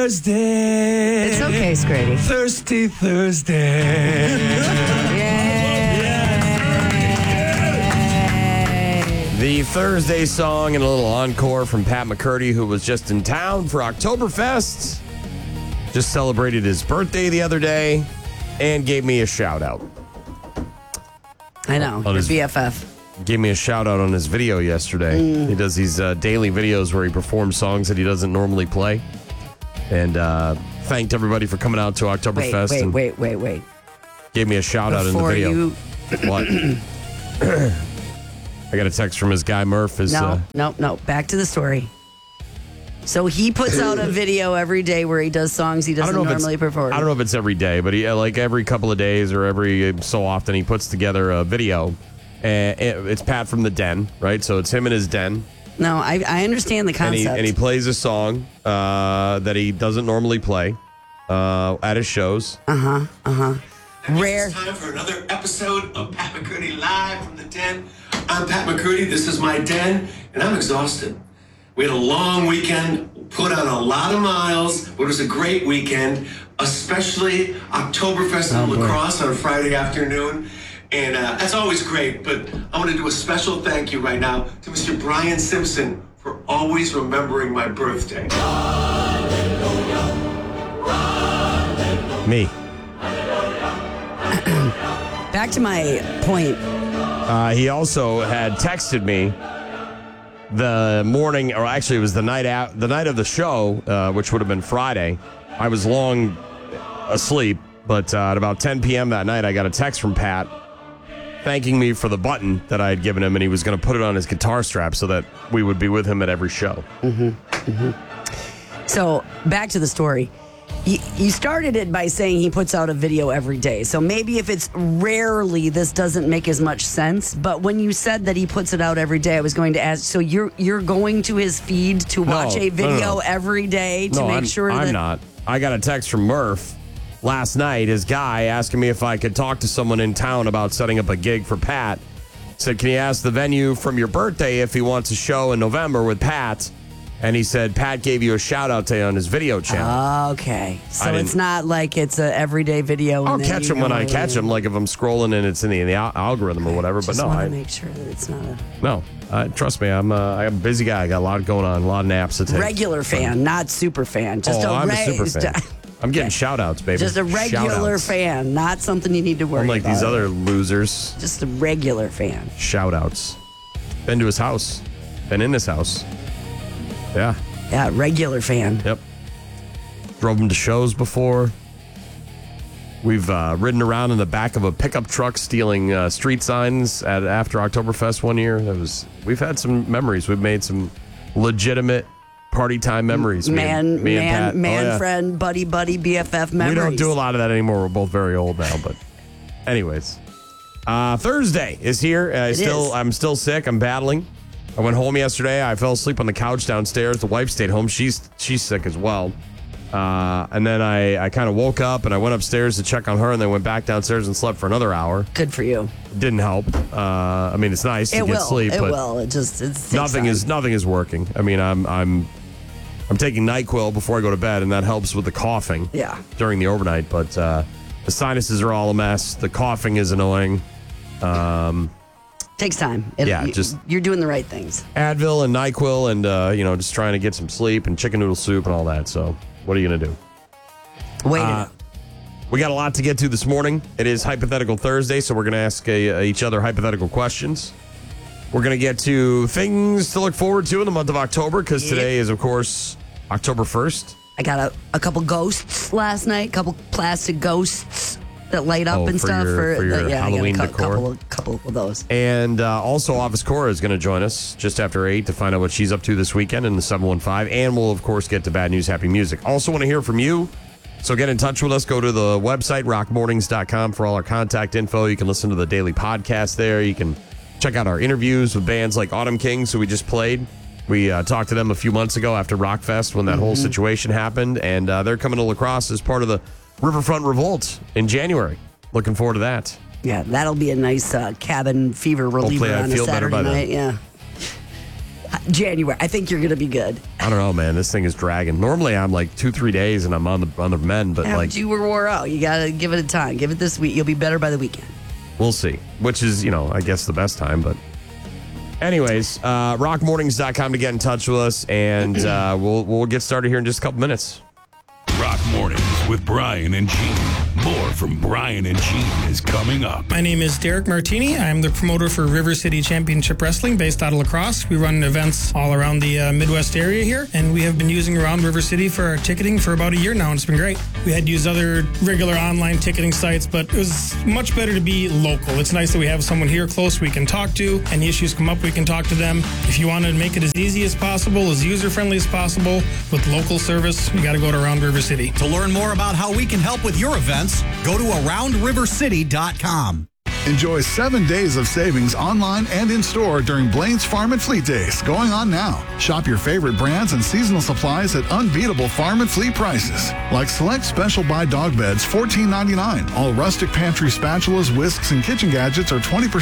Thursday. It's okay, Scrady. Thirsty Thursday. The Thursday song and a little encore from Pat McCurdy, who was just in town for Oktoberfest. Just celebrated his birthday the other day and gave me a shout out. I know, your BFF. Gave me a shout out on his video yesterday. He does these daily videos where he performs songs that he doesn't normally play. And thanked everybody for coming out to Oktoberfest. Wait. Gave me a shout out in the video. What? I got a text from his guy Murph. No. Back to the story. So he puts out a video every day where he does songs he doesn't normally perform. I don't know if it's every day, but he like every couple of days or every so often he puts together a video. And it's Pat from the Den, right? So it's him in his den. No, I understand the concept. And he plays a song that he doesn't normally play at his shows. Rare. It's time for another episode of Pat McCurdy Live from the Den. I'm Pat McCurdy. This is my den, and I'm exhausted. We had a long weekend, put on a lot of miles, but it was a great weekend, especially Oktoberfest in La Crosse on Friday afternoon. And that's always great, but I want to do a special thank you right now to Mr. Brian Simpson for always remembering my birthday. Me. Back to my point. He also had texted me the morning, or actually it was the night of the show, which would have been Friday. I was long asleep, but at about 10 p.m. that night, I got a text from Pat thanking me for the button that I had given him, and he was going to put it on his guitar strap so that we would be with him at every show. So back to the story. You started it by saying he puts out a video every day. So maybe if it's rarely, this doesn't make as much sense. But when you said that he puts it out every day, I was going to ask, so you're going to his feed to watch a video every day to make sure that... I'm not. I got a text from Murph last night, his guy, asking me if I could talk to someone in town about setting up a gig for Pat. Said, can you ask the venue from your birthday if he wants a show in November with Pat? And he said, Pat gave you a shout out today on his video channel. Okay. So it's not like it's an everyday video. I'll catch him when I catch him, like if I'm scrolling and it's in the algorithm or whatever. But no, I make sure that it's not a... No, trust me, I'm a busy guy. I got a lot going on, a lot of naps to take. Regular fan, not super fan. Just I'm a super fan. I'm getting shout outs, baby. Just a regular fan, not something you need to worry about. Unlike these other losers. Just a regular fan. Shout outs. Been to his house. Been in his house. Yeah. Yeah, regular fan. Yep. Drove him to shows before. We've ridden around in the back of a pickup truck stealing street signs after Oktoberfest one year. We've had some memories. We've made some legitimate party time memories. Man, friend, buddy, BFF memories. We don't do a lot of that anymore. We're both very old now, but anyways. Thursday is here. I'm still sick. I'm battling. I went home yesterday. I fell asleep on the couch downstairs. The wife stayed home. She's sick as well. And then I kind of woke up and I went upstairs to check on her and then went back downstairs and slept for another hour. Good for you. It didn't help. I mean, it's nice to get sleep, but nothing is working. I mean, I'm taking NyQuil before I go to bed, and that helps with the coughing. Yeah. During the overnight, but the sinuses are all a mess. The coughing is annoying. Takes time. You're doing the right things. Advil and NyQuil and, just trying to get some sleep and chicken noodle soup and all that. So what are you going to do? We got a lot to get to this morning. It is Hypothetical Thursday, so we're going to ask each other hypothetical questions. We're going to get to things to look forward to in the month of October, because today is, of course, October 1st. I got a couple ghosts last night, a couple plastic ghosts that light up and stuff. For your Halloween decor. Couple of those. And also, Office Cora is going to join us just after 8 to find out what she's up to this weekend in the 715. And we'll, of course, get to Bad News, Happy Music. Also want to hear from you. So get in touch with us. Go to the website, rockmornings.com, for all our contact info. You can listen to the daily podcast there. You can check out our interviews with bands like Autumn Kings, who we just played. We talked to them a few months ago after Rockfest when that whole situation happened. And they're coming to La Crosse as part of the Riverfront Revolt in January. Looking forward to that. Yeah, that'll be a nice cabin fever reliever on a Saturday night. Yeah. January. I think you're going to be good. I don't know, man. This thing is dragging. Normally, I'm like 2-3 days and I'm on the mend, but like you were wore out. You got to give it a time. Give it this week. You'll be better by the weekend. we'll see. Which is, I guess the best time. But anyways, rockmornings.com to get in touch with us, and we'll get started here in just a couple minutes. Rock Mornings with Brian and Gene. More from Brian and Gene is coming up. My name is Derek Martini. I'm the promoter for River City Championship Wrestling based out of La Crosse. We run events all around the Midwest area here, and we have been using Around River City for our ticketing for about a year now, and it's been great. We had to use other regular online ticketing sites, but it was much better to be local. It's nice that we have someone here close we can talk to. Any issues come up, we can talk to them. If you want to make it as easy as possible, as user-friendly as possible, with local service, you got to go to Around River City. To learn more about how we can help with your events, go to AroundRiverCity.com. Enjoy 7 days of savings online and in-store during Blaine's Farm and Fleet Days, going on now. Shop your favorite brands and seasonal supplies at unbeatable farm and fleet prices. Like select special buy dog beds, $14.99. All rustic pantry spatulas, whisks, and kitchen gadgets are 20%